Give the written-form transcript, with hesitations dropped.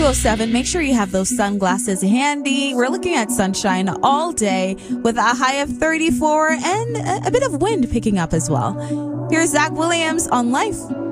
207. Make sure you have those sunglasses handy. We're looking at sunshine all day with a high of 34 and a bit of wind picking up as well. Here's Zach Williams on Life.